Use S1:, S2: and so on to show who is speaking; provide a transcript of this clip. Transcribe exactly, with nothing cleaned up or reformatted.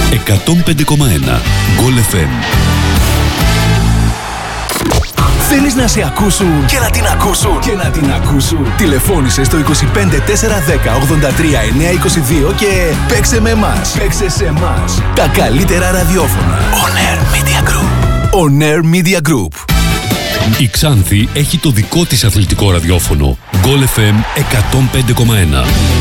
S1: εκατόν πέντε κόμμα ένα Γκολ εφ εμ.
S2: Θέλεις να σε ακούσουν και να την ακούσουν και να την ακούσουν. Τηλεφώνησε στο είκοσι πέντε τέσσερα δέκα ογδόντα τρία εννιακόσια είκοσι δύο και παίξε με εμάς. Παίξε σε εμάς. Τα καλύτερα ραδιόφωνα. On Air Media Group. On Air Media Group.
S1: Η Ξάνθη έχει το δικό της αθλητικό ραδιόφωνο. Γκολ εφ εμ εκατόν πέντε κόμμα ένα.